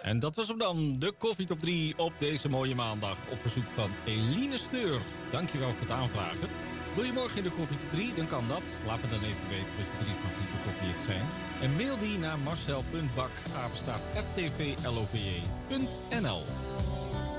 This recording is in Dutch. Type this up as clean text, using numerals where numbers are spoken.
En dat was hem dan, de Koffie Top 3 op deze mooie maandag. Op verzoek van Eline Steur. Dankjewel voor het aanvragen. Wil je morgen in de Koffie Top 3, dan kan dat. Laat me dan even weten wat je 3 favoriete koffiehits zijn. En mail die naar marcel.bak@rtvlove.nl.